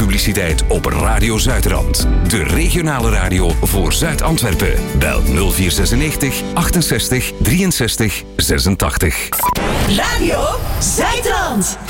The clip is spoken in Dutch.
publiciteit op Radio Zuidrand. De regionale radio voor Zuid-Antwerpen. Bel 0496 68 63 86. Radio Zuidrand.